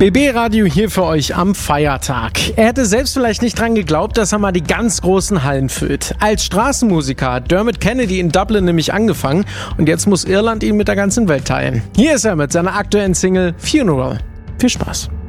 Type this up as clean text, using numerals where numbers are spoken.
BB Radio hier für euch am Feiertag. Er hätte selbst vielleicht nicht dran geglaubt, dass er mal die ganz großen Hallen füllt. Als Straßenmusiker hat Dermot Kennedy in Dublin nämlich angefangen und jetzt muss Irland ihn mit der ganzen Welt teilen. Hier ist er mit seiner aktuellen Single Funeral. Viel Spaß.